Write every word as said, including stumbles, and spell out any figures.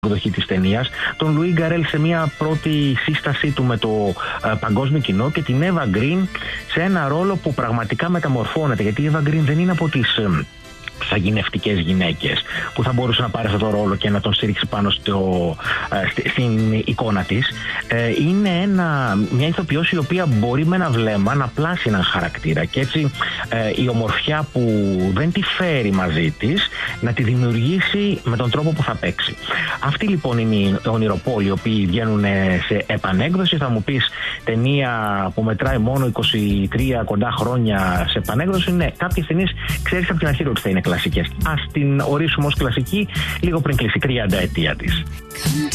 εκδοχή της ταινίας, τον Λουί Γκαρέλ σε μια πρώτη σύστασή του με το ε, παγκόσμιο κοινό και την Εύα Γκριν σε ένα ρόλο που πραγματικά μεταμορφώνεται, γιατί η Εύα Γκριν δεν είναι από τις ε, σαγηνευτικές γυναίκες που θα μπορούσε να πάρει αυτό το ρόλο και να τον στηρίξει πάνω στο, ε, στην εικόνα της. Ε, είναι ένα, μια ηθοποιός η οποία μπορεί με ένα βλέμμα να πλάσει έναν χαρακτήρα και έτσι ε, η ομορφιά που δεν τη φέρει μαζί της να τη δημιουργήσει με τον τρόπο που θα παίξει. Αυτή λοιπόν είναι οι ονειροπόλοι οι οποίοι βγαίνουν σε επανέκδοση. Θα μου πεις, ταινία που μετράει μόνο είκοσι τρία κοντά χρόνια σε επανέκδοση? Ναι, κάποιες ταινίες ξέρεις από την αρχή ότι θα είναι κλασικές. Ας την ορίσουμε ως κλασική λίγο πριν κλείσει τριάντα ετία της.